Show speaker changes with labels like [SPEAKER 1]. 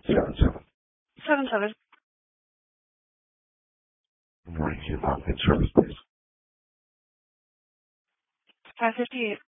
[SPEAKER 1] 7-7.
[SPEAKER 2] 7-7.
[SPEAKER 1] Good morning, Chief. Office service, please.
[SPEAKER 2] 558.